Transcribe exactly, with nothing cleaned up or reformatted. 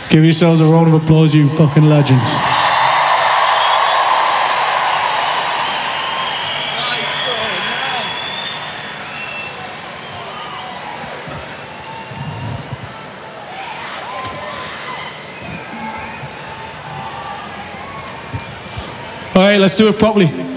Give yourselves a round of applause, you fucking legends. All right, let's do it properly.